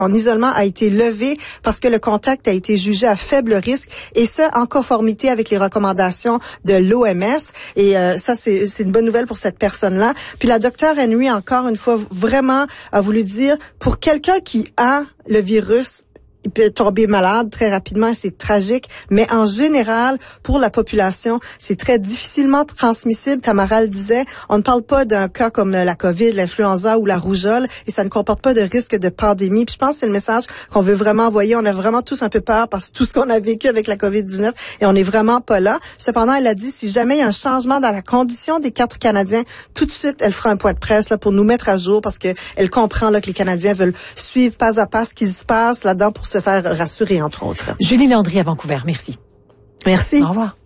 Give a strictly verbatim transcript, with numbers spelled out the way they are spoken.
en isolement a été levé parce que le contact a été jugé à faible risque et ce, en conformité avec les recommandations de l'O M S. Et euh, ça, c'est, c'est une bonne nouvelle pour cette personne-là. Puis la docteure Henry, encore une fois, vraiment a voulu dire, pour quelqu'un qui a le virus, il peut tomber malade très rapidement, c'est tragique. Mais en général, pour la population, c'est très difficilement transmissible. Tamara le disait, on ne parle pas d'un cas comme la COVID, l'influenza ou la rougeole, et ça ne comporte pas de risque de pandémie. Puis je pense que c'est le message qu'on veut vraiment envoyer. On a vraiment tous un peu peur parce que tout ce qu'on a vécu avec la COVID dix-neuf, et on n'est vraiment pas là. Cependant, elle a dit, si jamais il y a un changement dans la condition des quatre Canadiens, tout de suite, elle fera un point de presse là pour nous mettre à jour parce que elle comprend là que les Canadiens veulent suivre pas à pas ce qui se passe là-dedans pour se faire rassurer, entre autres. Julie Landry à Vancouver, merci. Merci. Au revoir.